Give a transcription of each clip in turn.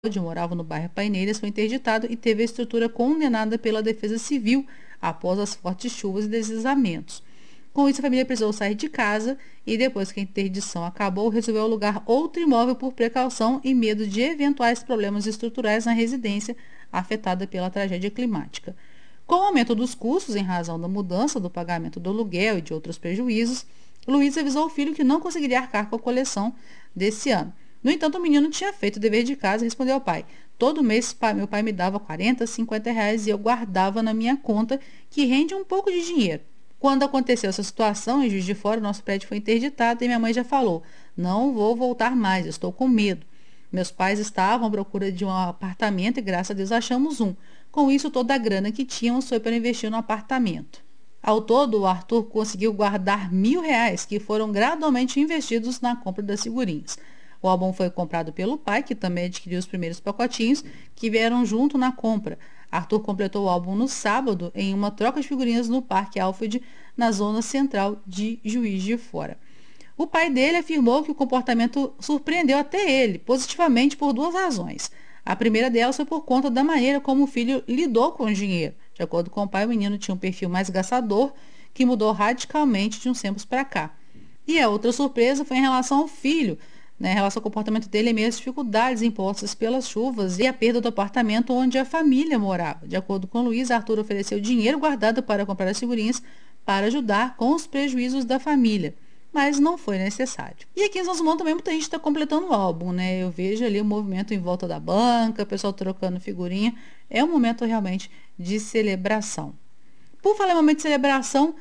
onde morava no bairro Paineiras, foi interditado e teve a estrutura condenada pela Defesa Civil após as fortes chuvas e deslizamentos. Com isso, a família precisou sair de casa e, depois que a interdição acabou, resolveu alugar outro imóvel por precaução e medo de eventuais problemas estruturais na residência afetada pela tragédia climática. Com o aumento dos custos em razão da mudança do pagamento do aluguel e de outros prejuízos, Luiz avisou o filho que não conseguiria arcar com a coleção desse ano. No entanto, o menino tinha feito o dever de casa e respondeu ao pai: todo mês meu pai me dava 40, 50 reais e eu guardava na minha conta, que rende um pouco de dinheiro. Quando aconteceu essa situação, em Juiz de Fora, o nosso prédio foi interditado e minha mãe já falou: não vou voltar mais, eu estou com medo. Meus pais estavam à procura de um apartamento e, graças a Deus, achamos um. Com isso, toda a grana que tínhamos foi para investir no apartamento. Ao todo, o Arthur conseguiu guardar R$1.000, que foram gradualmente investidos na compra das figurinhas. O álbum foi comprado pelo pai, que também adquiriu os primeiros pacotinhos, que vieram junto na compra. Arthur completou o álbum no sábado em uma troca de figurinhas no Parque Alfred, na zona central de Juiz de Fora. O pai dele afirmou que o comportamento surpreendeu até ele, positivamente, por duas razões. A primeira delas foi por conta da maneira como o filho lidou com o dinheiro. De acordo com o pai, o menino tinha um perfil mais gastador, que mudou radicalmente de uns tempos para cá. E a outra surpresa foi em relação ao filho, em relação ao comportamento dele em meio às dificuldades impostas pelas chuvas e a perda do apartamento onde a família morava. De acordo com Luiz, Arthur ofereceu dinheiro guardado para comprar as figurinhas para ajudar com os prejuízos da família, mas não foi necessário. E aqui em São Simão também muita gente está completando o álbum, né? Eu vejo ali o movimento em volta da banca, o pessoal trocando figurinha. É um momento realmente de celebração. Por falar em momento de celebração,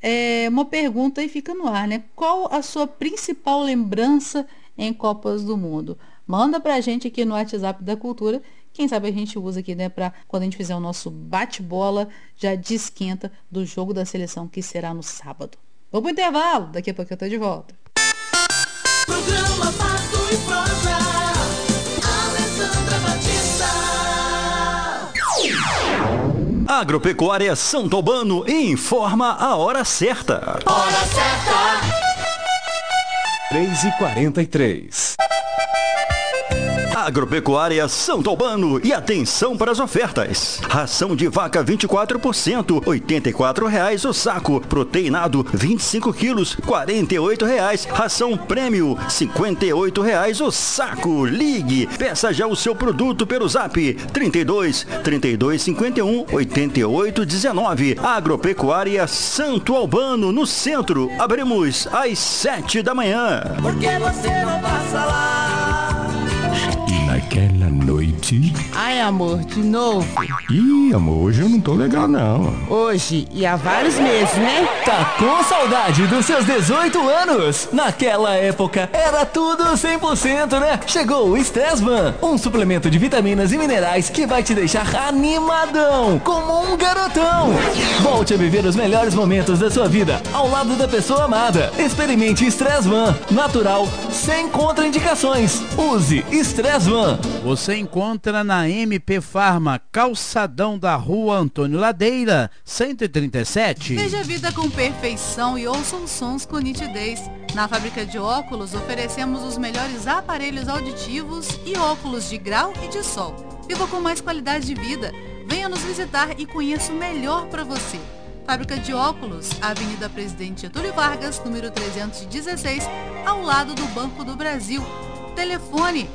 uma pergunta aí fica no ar, né? Qual a sua principal lembrança em Copas do Mundo? Manda pra gente aqui no WhatsApp da Cultura. Quem sabe a gente usa aqui, né, pra quando a gente fizer o nosso bate-bola, já de esquenta do jogo da seleção, que será no sábado. Vamos pro intervalo, daqui a pouco eu tô de volta. Programa Pato e Prosa, Alessandra Batista. Agropecuária Santo Albano informa a hora certa. Hora certa. 3h43. Agropecuária Santo Albano, e atenção para as ofertas. Ração de vaca 24%, R$ 84,00 o saco. Proteinado 25 quilos, R$ 48,00. Ração prêmio, R$ 58,00 o saco. Ligue, peça já o seu produto pelo Zap 32 51 88 19. Agropecuária Santo Albano, no centro. Abrimos às 7 da manhã. Por que você não passa lá? Naquela noite... Ai, amor, de novo? Ih, amor, hoje eu não tô legal, não. Hoje e há vários meses, né? Tá com saudade dos seus 18 anos? Naquela época era tudo 100%, né? Chegou o Stressman, um suplemento de vitaminas e minerais que vai te deixar animadão, como um garotão. Volte a viver os melhores momentos da sua vida ao lado da pessoa amada. Experimente Stressman, natural, sem contraindicações. Use Stressman. Você encontra na MP Farma, calçadão da Rua Antônio Ladeira, 137. Veja a vida com perfeição e ouça os sons com nitidez. Na fábrica de óculos, oferecemos os melhores aparelhos auditivos e óculos de grau e de sol. Viva com mais qualidade de vida. Venha nos visitar e conheça o melhor para você. Fábrica de óculos, Avenida Presidente Getúlio Vargas, número 316, ao lado do Banco do Brasil. Telefone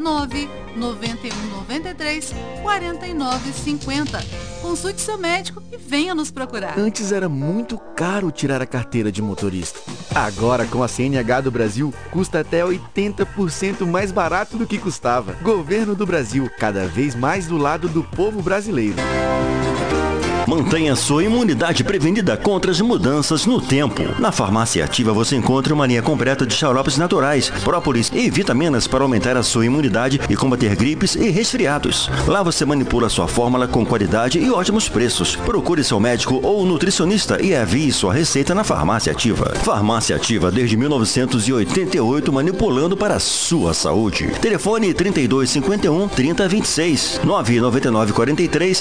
99193-4950. Consulte seu médico e venha nos procurar. Antes era muito caro tirar a carteira de motorista. Agora, com a CNH do Brasil, custa até 80% mais barato do que custava. Governo do Brasil, cada vez mais do lado do povo brasileiro. Mantenha sua imunidade prevenida contra as mudanças no tempo. Na Farmácia Ativa você encontra uma linha completa de xaropes naturais, própolis e vitaminas para aumentar a sua imunidade e combater gripes e resfriados. Lá você manipula sua fórmula com qualidade e ótimos preços. Procure seu médico ou nutricionista e envie sua receita na Farmácia Ativa. Farmácia Ativa desde 1988, manipulando para a sua saúde. Telefone 3251 3026 999 43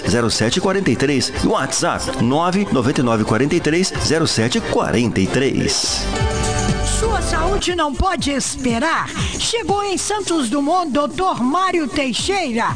0743. WhatsApp 99943 0743. Sua saúde não pode esperar. Chegou em Santos Dumont, Dr. Mário Teixeira.